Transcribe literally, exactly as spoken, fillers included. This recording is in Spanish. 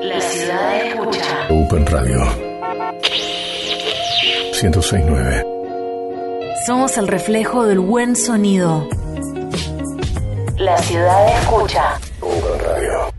La ciudad escucha. Open Radio ciento seis punto nueve. Somos el reflejo del buen sonido. La ciudad escucha. Open Radio.